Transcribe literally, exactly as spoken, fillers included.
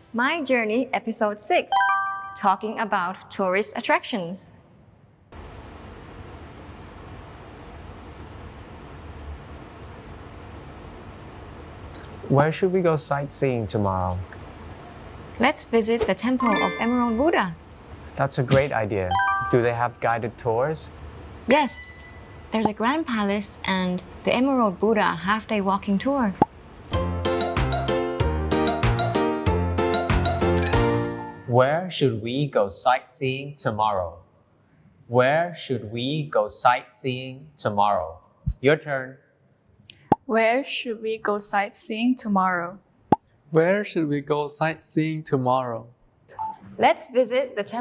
My Journey Episode six, talking about tourist attractions. Where should we go sightseeing tomorrow? Let's visit the Temple of Emerald Buddha. That's a great idea. Do they have guided tours? Yes, there's a Grand Palace and the Emerald Buddha half-day walking tour. Where should we go sightseeing tomorrow? Where should we go sightseeing tomorrow? Your turn. Where should we go sightseeing tomorrow? Where should we go sightseeing tomorrow? Let's visit the Temple